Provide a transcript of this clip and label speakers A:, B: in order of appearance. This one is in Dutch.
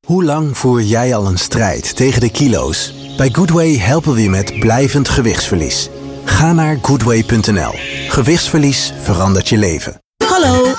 A: Hoe lang voer jij al een strijd tegen de kilo's? Bij Goodway helpen we je met blijvend gewichtsverlies. Ga naar goodway.nl. Gewichtsverlies verandert je leven.
B: Hallo,